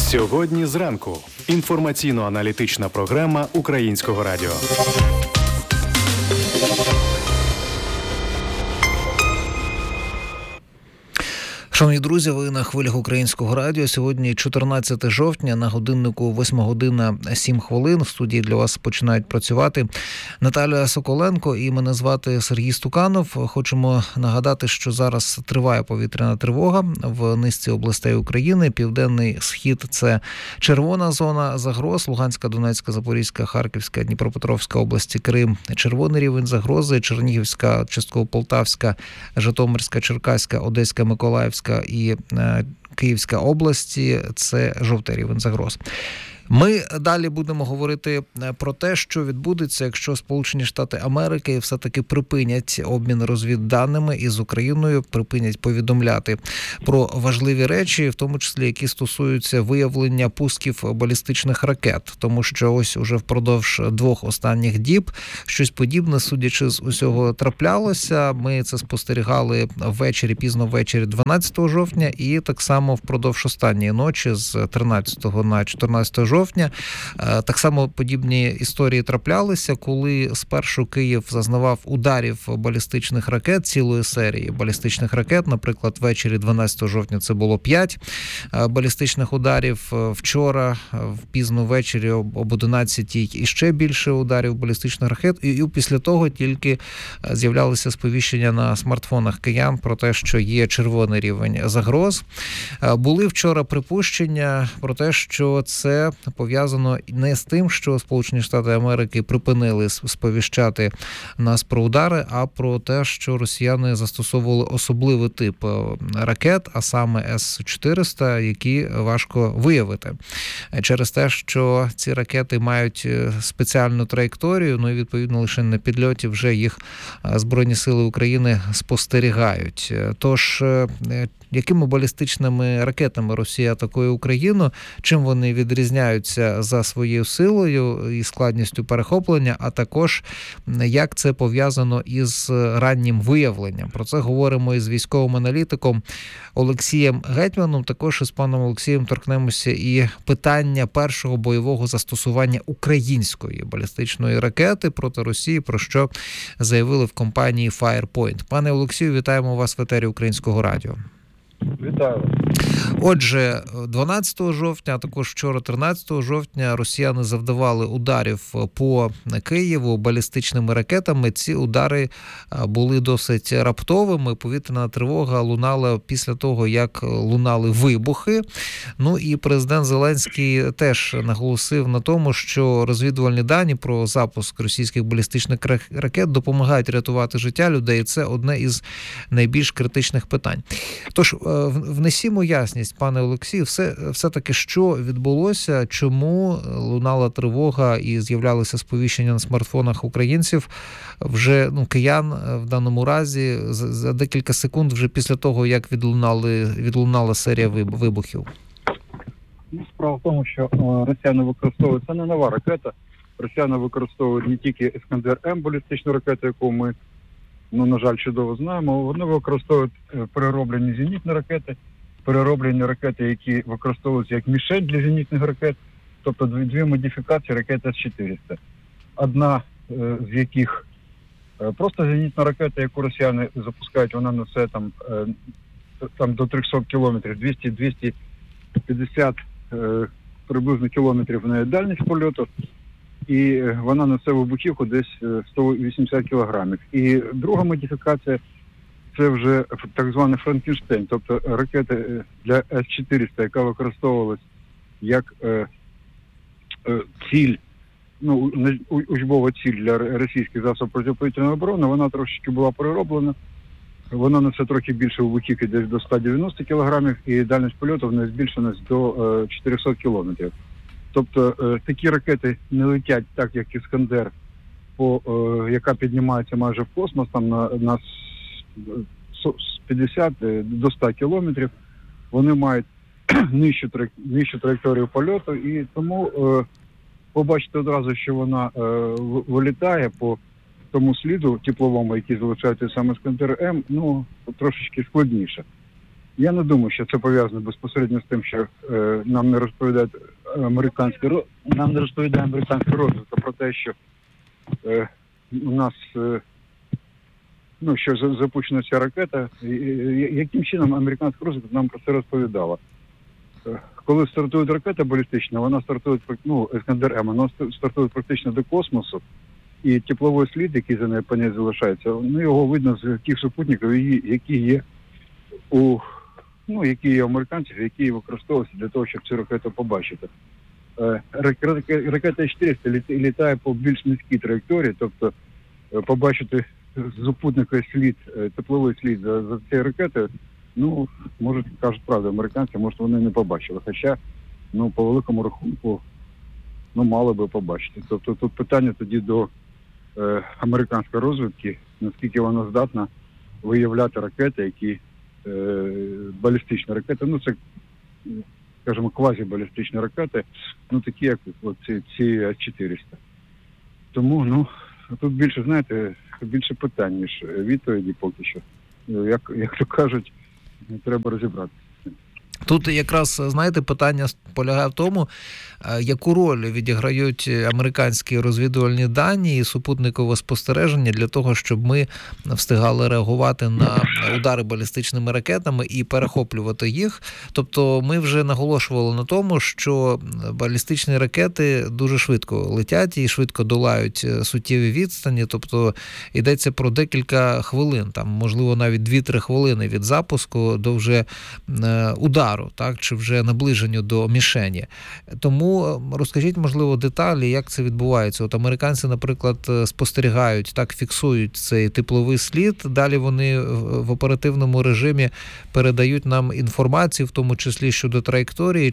Сьогодні зранку. Інформаційно-аналітична програма Українського радіо. Шановні друзі, ви на хвилях Українського радіо. Сьогодні 14 жовтня, на годиннику 8 година 7 хвилин. В студії для вас починають працювати Наталя Соколенко і мене звати Сергій Стуканов. Хочемо нагадати, що зараз триває повітряна тривога в низці областей України. Південний схід – це червона зона загроз, Луганська, Донецька, Запорізька, Харківська, Дніпропетровська області, Крим – червоний рівень загрози, Чернігівська, частково Полтавська, Житомирська, Черкаська, Одеська, Миколаївська і Київська області – це жовтий рівень загроз. Ми далі будемо говорити про те, що відбудеться, якщо Сполучені Штати Америки все-таки припинять обмін розвідданими із Україною, припинять повідомляти про важливі речі, в тому числі, які стосуються виявлення пусків балістичних ракет. Тому що ось уже впродовж 2 останніх діб щось подібне, судячи з усього, траплялося. Ми це спостерігали ввечері, пізно ввечері 12 жовтня і так само впродовж останньої ночі з 13 на 14 жовтня. Так само подібні історії траплялися, коли спершу Київ зазнавав ударів балістичних ракет, цілої серії балістичних ракет. Наприклад, ввечері 12 жовтня це було 5 балістичних ударів. Вчора, пізно ввечері об 11-й і ще більше ударів балістичних ракет. І після того тільки з'являлися сповіщення на смартфонах киян про те, що є червоний рівень загроз. Були вчора припущення про те, що це пов'язано не з тим, що Сполучені Штати Америки припинили сповіщати нас про удари, а про те, що росіяни застосовували особливий тип ракет, а саме С-400, які важко виявити. Через те, що ці ракети мають спеціальну траєкторію, ну і відповідно лише на підльоті вже їх Збройні Сили України спостерігають. Тож, якими балістичними ракетами Росія атакує Україну, чим вони відрізняються за своєю силою і складністю перехоплення, а також як це пов'язано із раннім виявленням. Про це говоримо із військовим аналітиком Олексієм Гетьманом. Також із паном Олексієм торкнемося і питання першого бойового застосування української балістичної ракети проти Росії, про що заявили в компанії Firepoint. Пане Олексію, вітаємо вас в етері Українського радіо. Вітаю. Отже, 12 жовтня, а також вчора 13 жовтня росіяни завдавали ударів по Києву балістичними ракетами. Ці удари були досить раптовими. Повітряна тривога лунала після того, як лунали вибухи. Ну і президент Зеленський теж наголосив на тому, що розвідувальні дані про запуск російських балістичних ракет допомагають рятувати життя людей. Це одне із найбільш критичних питань. Тож, внесімо ясність, пане Олексію, все-таки що відбулося, чому лунала тривога і з'являлися сповіщення на смартфонах українців, вже киян в даному разі, за декілька секунд вже після того, як відлунала серія вибухів? Справа в тому, що росіяни використовують, це не нова ракета, росіяни використовують не тільки Іскандер-М, балістичну ракету, яку ми, на жаль, чудово знаємо, вони використовують перероблені зенітні ракети, перероблені ракети, які використовуються як мішень для зенітних ракет, тобто 2 модифікації ракети С-400. Одна з яких просто зенітна ракета, яку росіяни запускають, вона несе там до 300 кілометрів, 200-250 приблизно кілометрів на дальність польоту, і вона несе вибухівку десь 180 кілограмів. І друга модифікація – це вже так званий Франкенштейн, тобто ракети для С-400, яка використовувалась як ціль, учбова ціль для російських засобів протиповітряної оборони. Вона трошечки була перероблена. Вона несе трохи більше вибухівки, десь до 190 кілограмів, і дальність польоту в неї збільшена до 400 кілометрів. Тобто такі ракети не летять так, як Іскандер, яка піднімається майже в космос, там на 50 до 100 кілометрів. Вони мають нижчу траєкторію польоту, і тому побачити одразу, що вона вилітає по тому сліду тепловому, який залишається саме Іскандер-М, трошечки складніше. Я не думаю, що це пов'язано безпосередньо з тим, що нам не розповідає американська розвідка про те, що у нас що запущена ця ракета. Яким чином американська розвідка нам про це розповідала? Коли стартує ракета балістична, вона стартує, Іскандер-М, вона стартує практично до космосу, і тепловий слід, який за нею по ній залишається, його видно з тих супутників, які є які є у американців, які використовуються для того, щоб цю ракету побачити. Ракета С-400 літає по більш низькій траєкторії, тобто побачити супутниковий слід, тепловий слід за цією ракетою, може, кажуть правду американці, може вони не побачили. Хоча, по великому рахунку, мали би побачити. Тобто тут питання тоді до американської розвідки, наскільки вона здатна виявляти ракети, які балістичні ракети, це, скажімо, квазібалістичні ракети, такі, як ці С-400. Тому, тут більше, більше питань, ніж відповіді поки що. Як то кажуть, треба розібратися. Тут якраз, питання полягає в тому, яку роль відіграють американські розвідувальні дані і супутникове спостереження для того, щоб ми встигали реагувати на удари балістичними ракетами і перехоплювати їх. Тобто ми вже наголошували на тому, що балістичні ракети дуже швидко летять і швидко долають суттєві відстані, тобто йдеться про декілька хвилин, можливо навіть 2-3 хвилини від запуску до вже удару, чи вже наближенню до мішені. Тому розкажіть, можливо, деталі, як це відбувається. От американці, наприклад, спостерігають, фіксують цей тепловий слід, далі вони в оперативному режимі передають нам інформацію, в тому числі щодо траєкторії,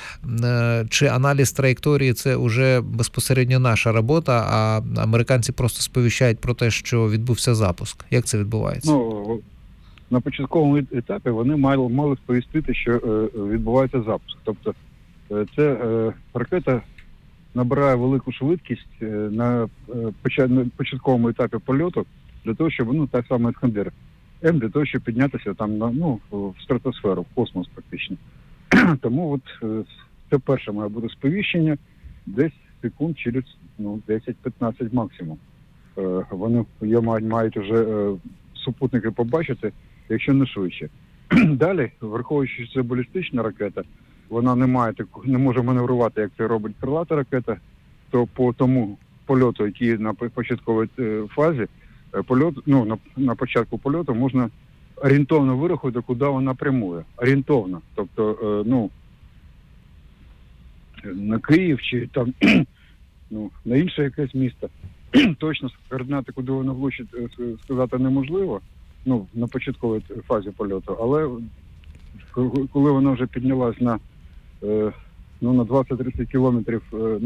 чи аналіз траєкторії – це вже безпосередньо наша робота, а американці просто сповіщають про те, що відбувся запуск. Як це відбувається? На початковому етапі вони мали сповістити, що відбувається запуск. Тобто це ракета набирає велику швидкість на початковому етапі польоту для того, щоб, так само Іскандер-М, для того, щоб піднятися в стратосферу, в космос практично. Тому це перше має бути сповіщення десь секунд через 10-15 максимум. Вони мають вже супутники побачити, якщо не швидше. Далі, враховуючи, що це балістична ракета, вона не може маневрувати, як це робить крилата ракета, то по тому польоту, який на початковій фазі, на початку польоту можна орієнтовно вирахувати, куди вона прямує. Орієнтовно. Тобто, на Київ чи на інше якесь місто. Точно координати, куди вона влучить, сказати неможливо, на початковій фазі польоту, але коли вона вже піднялась на 20-30 кілометрів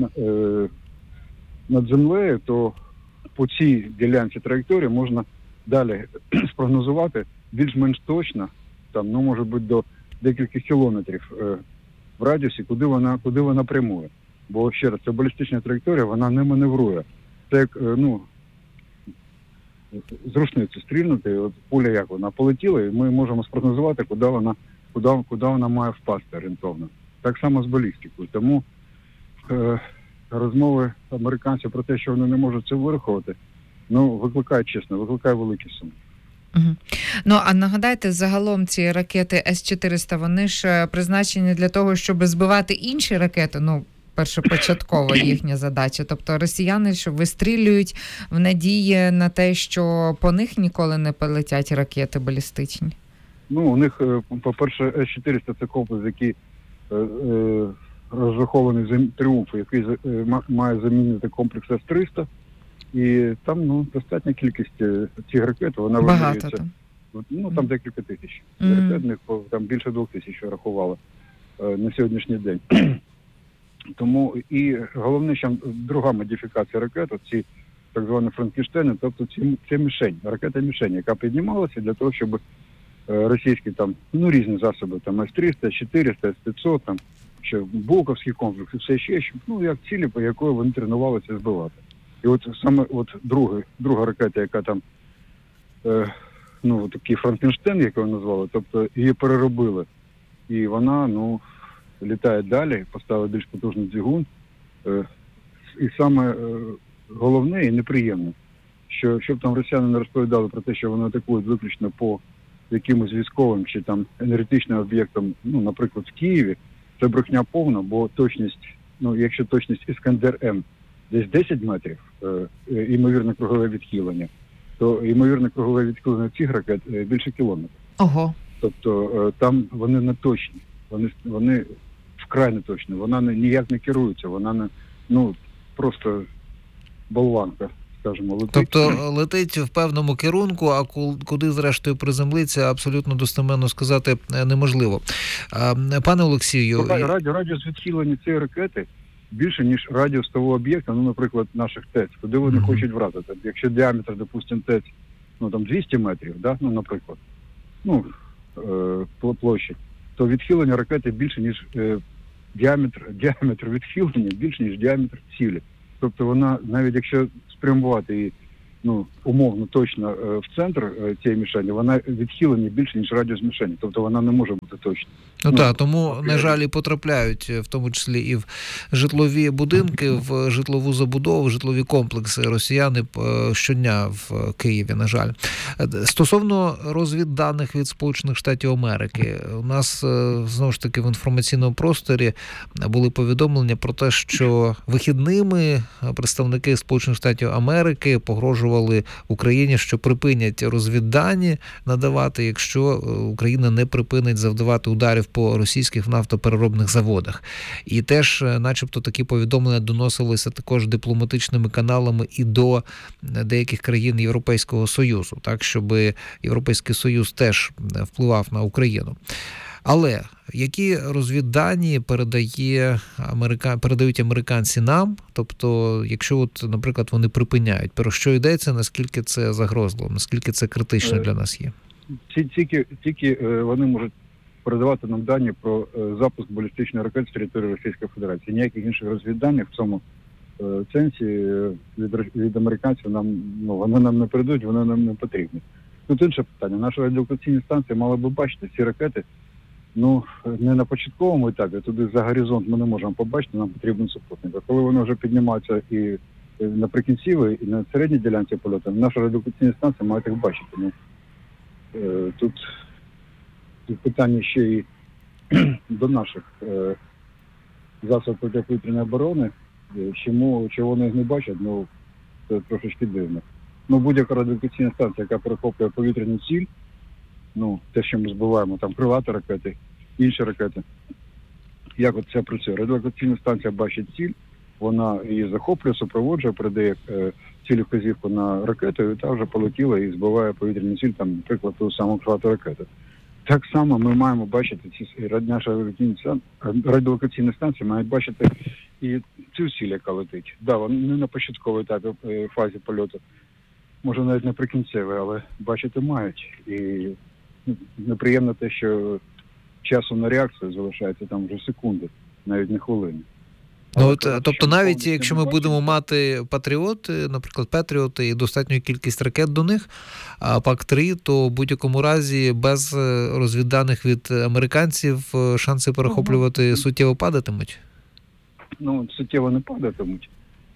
над землею, то по цій ділянці траєкторії можна далі спрогнозувати більш-менш точно, може бути до декількох кілометрів в радіусі, куди вона прямує. Бо, ще раз, це балістична траєкторія, вона не маневрує. Це як, з рушниці стрільнути, пуля як вона полетіла, і ми можемо спрогнозувати, куди вона має впасти орієнтовно. Так само з балістикою. Тому розмови американців про те, що вони не можуть це вирахувати, викликає великі суми. А нагадайте, загалом ці ракети С-400, вони ж призначені для того, щоб збивати інші ракети, першопочаткова їхня задача. Тобто росіяни, що вистрілюють в надії на те, що по них ніколи не полетять ракети балістичні? У них, по-перше, С-400 – це комплекс, який розрахований «Тріумф», який має замінити комплекс С-300. І там достатня кількість цих ракет, вона вимірюється. Там декілька тисяч. Ракетних, там більше 2000 рахували на сьогоднішній день. Тому і головне, що друга модифікація ракет, ці так звані Франкенштейни, тобто це мішень, ракета-мішень, яка піднімалася для того, щоб російські різні засоби, С-300, С-400, С-500, ще Булковський комплекс і все ще, як цілі, по якої вони тренувалися збивати. І саме друга ракета, яка такий Франкенштейн, як його назвали, тобто її переробили. І вона, літає далі, поставили більш потужний двигун. І саме головне і неприємне, що щоб там росіяни не розповідали про те, що вони атакують виключно по якимось військовим чи там енергетичним об'єктам, наприклад, в Києві, це брехня повна, бо точність, якщо точність Іскандер-М десь 10 метрів, ймовірне кругове відхилення, то ймовірне кругове відхилення цих ракет більше кілометрів. Ого. Тобто там вони не точні, вони вкрай не точні, вона ніяк не керується, вона не, просто болванка, скажімо, летить. Тобто летить в певному керунку, а куди зрештою приземлиться, абсолютно достеменно сказати неможливо. Пане Олексію... Радіус відхилення цієї ракети більше, ніж радіус того об'єкта, наприклад, наших ТЕЦ, куди вони хочуть вразити. Якщо діаметр, допустимо, ТЕЦ, 200 метрів, наприклад, площі, то відхилення ракети більше, ніж діаметр відхилення більше, ніж діаметр цілі. Тобто вона, навіть якщо спрямувати її, умовно точно в центр цієї мішені, вона відхилення більше, ніж радіус мішені. Тобто вона не може бути точна. Тому, на жаль, і потрапляють, в тому числі і в житлові будинки, в житлову забудову, в житлові комплекси росіяни щодня в Києві, на жаль. Стосовно розвідданих від Сполучених Штатів Америки, у нас, знову ж таки, в інформаційному просторі були повідомлення про те, що вихідними представники Сполучених Штатів Америки погрожували Україні, що припинять розвіддані надавати, якщо Україна не припинить завдавати ударів по російських нафтопереробних заводах. І теж, начебто, такі повідомлення доносилися також дипломатичними каналами і до деяких країн Європейського Союзу, так, щоб Європейський Союз теж впливав на Україну. Але які розвіддані передають американці нам? Тобто, якщо, наприклад, вони припиняють, про що йдеться, наскільки це загрозливо, наскільки це критично для нас є? Тільки вони можуть передавати нам дані про запуск балістичної ракети з території Російської Федерації. Ніяких інших розвідданих в цьому сенсі від американців вони нам не передають, вони нам не потрібні. Тут інше питання. Наші радіолокаційні станції мали би бачити ці ракети, не на початковому етапі, туди за горизонт ми не можемо побачити, нам потрібен супутник. А коли вони вже піднімаються і наприкінціві, і на середній ділянці польоту, наші радіолокаційні станції мають їх бачити. Тут питання ще й до наших засобів протиповітряної оборони, чому вони їх не бачать, це трошечки дивно. Будь-яка радіолокаційна станція, яка перехоплює повітряну ціль, те, що ми збиваємо, там крилаті ракети, інші ракети, як це працює? Радіолокаційна станція бачить ціль, вона її захоплює, супроводжує, передає цілі вказівку на ракету, і та вже полетіла і збиває повітряну ціль, там, наприклад, ту саму крилату ракету. Так само ми маємо бачити, наші радіолокаційні станції мають бачити і цю ціль, яка летить. Вони не на початковій етапі фазі польоту, може навіть наприкінцевій, але бачити мають. І неприємно те, що часу на реакцію залишається там вже секунди, навіть не хвилини. Тобто навіть якщо ми будемо мати Патріоти, наприклад, Петріоти і достатню кількість ракет до них, а ПАК-3, то в будь-якому разі без розвідданих від американців шанси перехоплювати суттєво падатимуть? Суттєво не падатимуть.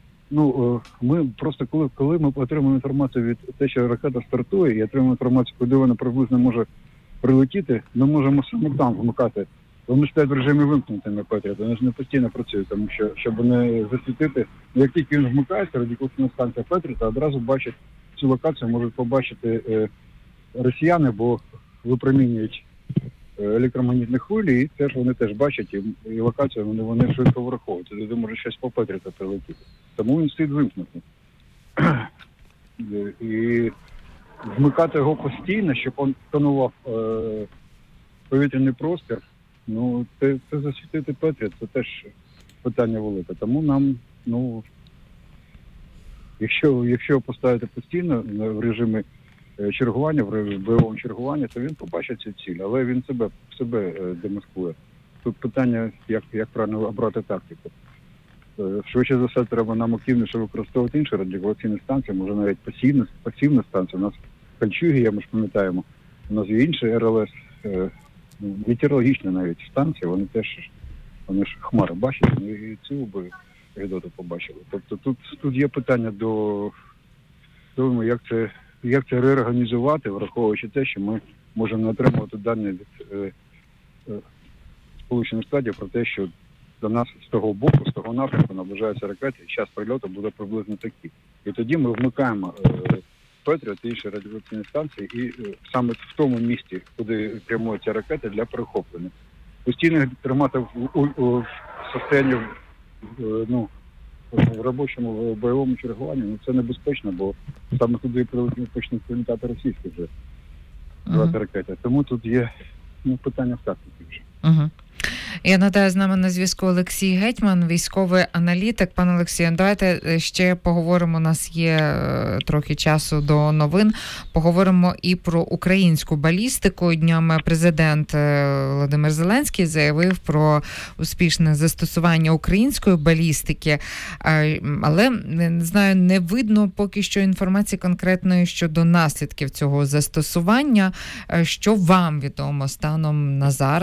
Ми просто, коли ми отримуємо інформацію від те, що ракета стартує, і отримуємо інформацію, куди вона приблизно може прилетіти, ми можемо саме там вмикати. Вони стоять в режимі вимкнутими Петріоти, вони ж не постійно працюють, тому що, щоб не засвітити, як тільки він вмикається, радіолокаційна станція Петріота одразу бачить цю локацію, можуть побачити росіяни, бо випромінюють електромагнітні хвилі, і теж вони теж бачать, і локацію вони швидко враховують. Туди може щось по Петріоту прилетіти. Тому він стоїть вимкнутий. І вмикати його постійно, щоб він сканував повітряний простір, це засвітити Петріот, це теж питання велике. Тому нам, якщо поставити постійно в режимі чергування, в бойовому чергуванні, то він побачить цю ціль, але він себе демаскує. Тут питання, як правильно обрати тактику. Швидше за все, треба нам активніше використовувати інші радіолокаційні станції, може навіть пасивна станція. У нас Кольчуги, ми ж пам'ятаємо, у нас є інші РЛС, метеорологічні навіть станції, вони ж хмари бачать, ми і цю би Гедоту побачили. Тобто тут є питання до того, як це реорганізувати, враховуючи те, що ми можемо не отримувати дані від Сполучених Штатів про те, що до нас з того боку, з того напрямку наближаються ракети, і час прильоту буде приблизно такий. І тоді ми вмикаємо Петріот і інші радіолокаційні станції, і саме в тому місці, куди прямуються ракети, для перехоплення. Постійно тримати в состоянні, в робочому, в бойовому чергуванні, це небезпечно, бо саме туди почнуть прилітати російські вже ракети. Тому тут є питання в тактиці вже. Я нагадаю, з нами на зв'язку Олексій Гетьман, військовий аналітик. Пане Олексію, давайте ще поговоримо, у нас є трохи часу до новин, поговоримо і про українську балістику. Днями президент Володимир Зеленський заявив про успішне застосування української балістики, але, не знаю, не видно поки що інформації конкретної щодо наслідків цього застосування. Що вам відомо станом на зараз?